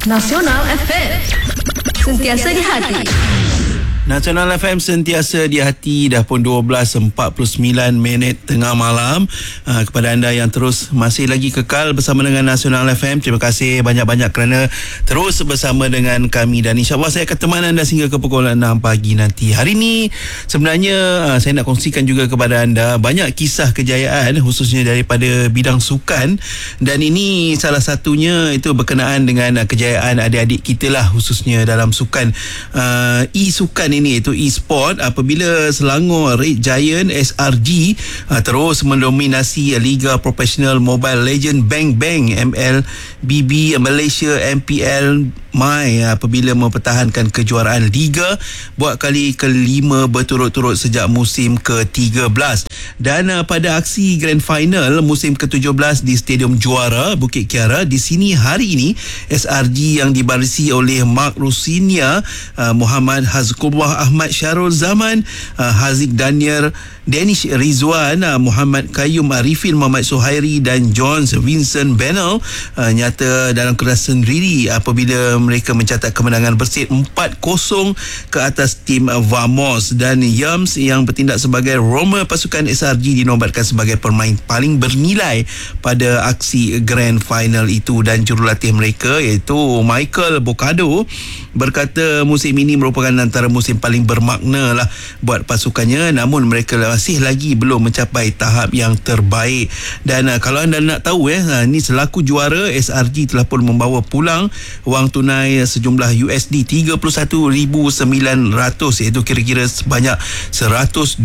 Nasional FM, sentiasa di hati. Nasional FM sentiasa di hati. Dah pun 12.49 tengah malam. Kepada anda yang terus masih lagi kekal bersama dengan Nasional FM, terima kasih banyak-banyak kerana terus bersama dengan kami. Dan insyaAllah saya akan temani anda sehingga ke pukul 6 pagi nanti. Hari ini sebenarnya saya nak kongsikan juga kepada anda banyak kisah kejayaan, khususnya daripada bidang sukan. Dan ini salah satunya itu berkenaan dengan kejayaan adik-adik kita lah, khususnya dalam sukan e-sukan ini, iaitu e-sport, apabila Selangor Red Giant SRG terus mendominasi Liga Profesional Mobile Legend Bang Bang MLBB Malaysia MPL MY apabila mempertahankan kejuaraan Liga buat kali kelima berturut-turut sejak musim ke-13. Dan pada aksi Grand Final musim ke-17 di Stadium Juara Bukit Kiara, di sini hari ini SRG yang dibarisi oleh Mark Rusinia, Muhammad Hazqullah Ahmad Syarul Zaman, Haziq Daniel, Danish Rizwan, Muhammad Qayyum Arifin, Muhammad Suhairi dan Jones Vincent Bennell nyata dalam kelas sendiri apabila mereka mencatat kemenangan bersih 4-0 ke atas tim Vamos. Dan Yams yang bertindak sebagai Roma pasukan SRG dinobatkan sebagai pemain paling bernilai pada aksi Grand Final itu. Dan jurulatih mereka iaitu Michael Bocado berkata musim ini merupakan antara musim paling bermakna lah buat pasukannya, namun mereka masih lagi belum mencapai tahap yang terbaik. Dan kalau anda nak tahu ni selaku juara, SRG telah pun membawa pulang wang tunai sejumlah USD 31,900, iaitu kira-kira sebanyak 128,000,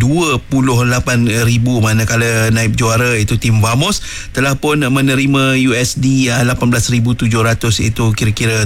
manakala naib juara iaitu tim Vamos telah pun menerima USD 18,700, iaitu kira-kira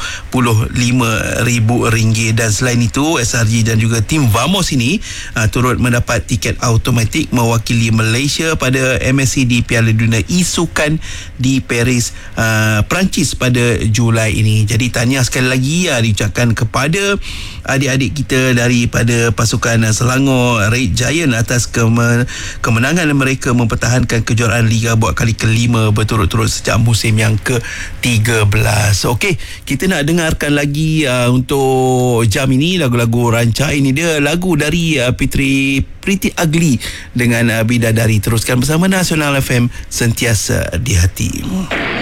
75,000 ringgit. Dan selain itu SRG dan juga tim Vamos ini turut mendapat tiket automatik mewakili Malaysia pada MSC di Piala Dunia e-sukan di Paris, Perancis pada Julai ini. Jadi tahniah sekali lagi diucapkan kepada adik-adik kita daripada pasukan Selangor Red Giant atas kemenangan mereka mempertahankan kejuaraan Liga buat kali kelima berturut-turut sejak musim yang ke-13. Okey, kita nak dengarkan lagi untuk jam ini lagu-lagu rancak. Ini dia lagu dari Pretty Ugly dengan Bidadari. Teruskan bersama Nasional FM, sentiasa di hati.